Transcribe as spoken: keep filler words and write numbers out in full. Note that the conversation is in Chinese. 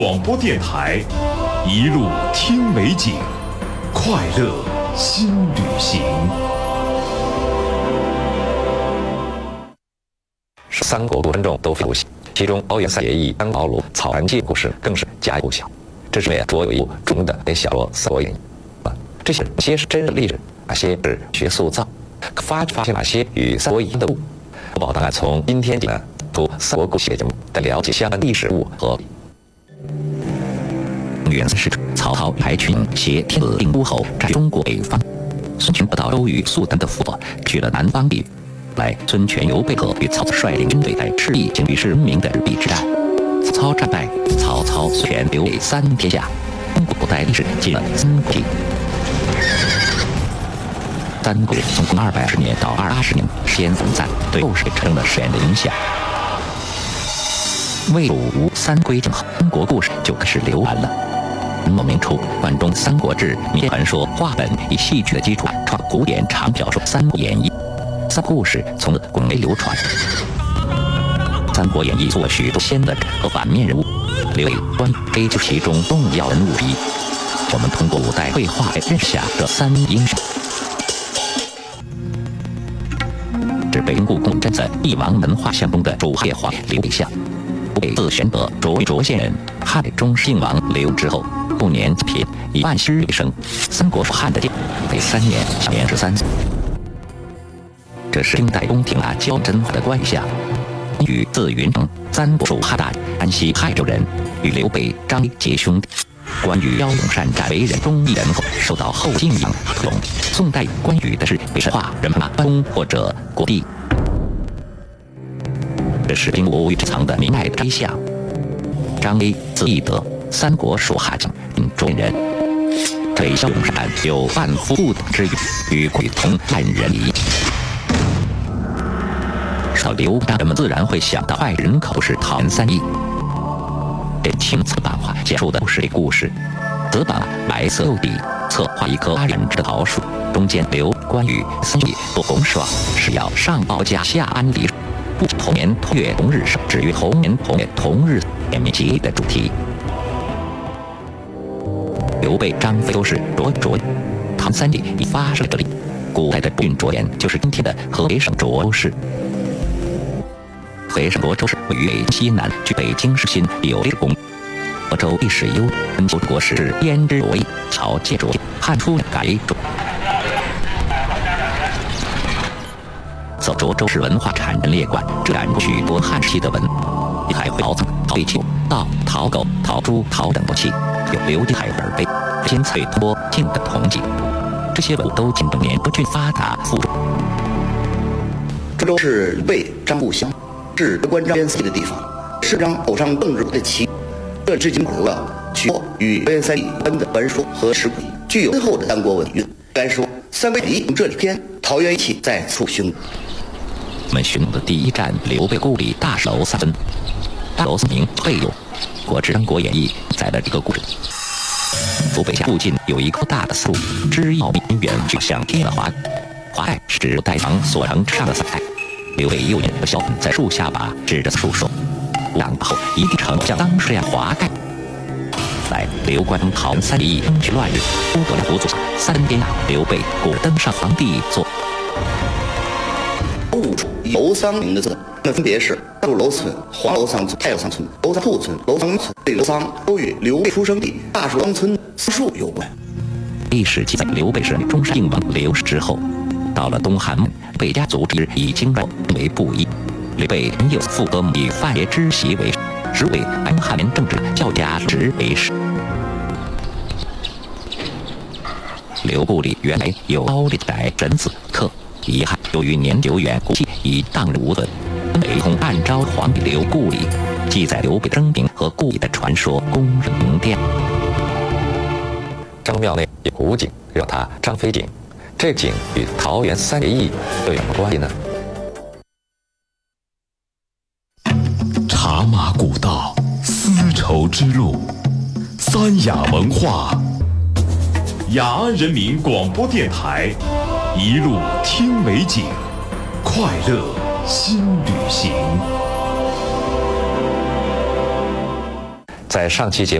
广播电台，一路听美景，快乐新旅行。 三国观众都熟悉，其中桃园三结义、张保鲁、草船借故事更是家喻户晓。这是因为卓有一部著名的小说《三国演义》，这些些是真实历史，哪些是学塑造，发发现哪些与三国演义的不。我保大家从今天呢，读三国故事节目的了解相关历史物和。元四世，曹操派群挟天子令诸侯占中国北方，孙权得到周瑜、苏等的辅佐，去了南方地域。来，孙权、刘备和与曹操率领军队在赤壁经历是闻名的赤壁之战。曹操战败，曹操、孙权、刘备三天下。中国古代历史进了三国纪。三国从公二百二十年到二八十年，先锋战对后世产生了深远的影响。魏蜀吴三归正后，中国故事就开始流传了。末明初，关中《三国志》民间传说话本以戏剧的基础创古典长小说《三国演义》，三故事从此广为流传。《三国演义》做许多先的和反面人物，刘备、关羽就其中重要人物之一。我们通过古代绘画来认识下这三英雄。是北京故宫镇在帝王文化像中的主列皇刘备像。刘备字玄德，涿涿县人，汉中姓王刘之后。不年贫，以万师为生。三国蜀汉的建为三年，享年十三岁。这是清代宫廷啊焦真化的官下。关羽字云长，三国蜀汉大安西汉州人，与刘备、张飞结兄弟。关羽骁勇善战，为人忠义仁厚，受到后晋仰特隆。宋代关羽的事被神话，人们骂关公或者国帝。这是兵无之藏的明代的像。张飞字翼德，三国蜀汉将领中人，这骁勇善战，有万夫不挡之勇，与关羽同汉人矣。说到刘璋，人们自然会想到外人口是桃园三结义。这青色版画讲述的是这故事，此版白色釉底，侧画一棵八人枝的桃树，中间刘、关羽三爷做红霜，是要上报家下安离。不同年同月同日生，至于同年同月同日显明结义的主题。刘备、张飞都是涿州人，唐三结已发生这里。古代的郡涿县就是今天的河北省涿州市。河北省涿州市位于北西南，距北京市心有六公里。涿州历史悠久，九国时是燕之涿邑，朝借涿，汉初改为涿。走涿州市文化产业列馆，展出许多汉时期的文，还会陶瓷、陶杯球、稻、陶狗、陶猪、陶等木器，有鎏金海耳杯、金翠多镜等铜器。这些文物都见证年不郡发达富庶。 涿州是刘备、张故乡，是得关张边塞的地方，是张口上邓日的旗。这至今保留了许多与边塞有关的传说和史笔，具有深厚的三国文韵。该说《三国演义》这里篇桃园一气在此寻。我们寻的第一站，刘备故里大石楼三分。大楼四名备有，国之《三国演义》载了这个故事。府北下附近有一棵大的树，枝要绵远，就像贴了华盖。华盖是指带房所成之上的伞盖。刘备右眼和小本在树下把指着树说：“两后一定成像当时这样华盖。”来，刘关中桃园三结义争取乱日，诸葛亮辅佐三天下，刘备故登上皇帝座。五处楼桑名的字，那分别是大树楼村、黄楼桑村、太楼桑村、楼桑铺村、楼桑村。这楼桑都与刘备出生地大树冈村桑树有关。历史记载，刘备是中山靖王刘氏之后，到了东汉末，备家族之以荆州为布衣。刘备有父和母以范爷之袭为实为安汉年政治教家职为氏。刘故里原来有高丽代神子客，遗憾由于年久远，古迹已荡然无存。北通按昭皇帝刘故里，记载刘备生平和故里的传说，公认名殿。张庙内有古井，叫它张飞井。这井与桃园三结义又有什么关系呢？ 茶马古道，丝绸之路，三雅文化。雅安人民广播电台，一路听美景，快乐新旅行。 在上期节目